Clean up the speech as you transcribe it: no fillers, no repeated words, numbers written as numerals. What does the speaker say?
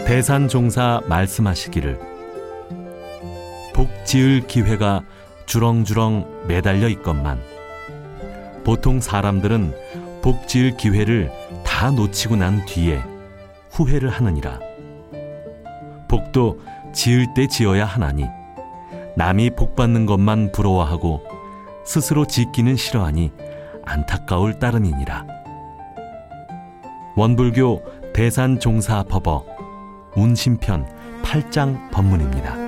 대산종사 말씀하시기를 복 지을 기회가 주렁주렁 매달려 있건만 보통 사람들은 복 지을 기회를 다 놓치고 난 뒤에 후회를 하느니라. 복도 지을 때 지어야 하나니 남이 복 받는 것만 부러워하고 스스로 짓기는 싫어하니 안타까울 따름이니라. 원불교 대산종사법어 운심편 8장 법문입니다.